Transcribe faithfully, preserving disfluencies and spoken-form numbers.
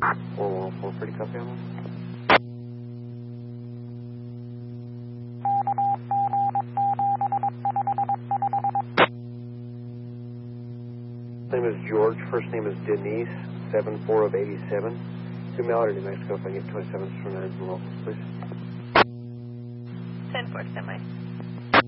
four one four, pretty copy on that. Name is George, first name is Denise, seven four of eighty-seven. To Mallory, New Mexico, if I get twenty-seven for nine from local, please. ten four, semi.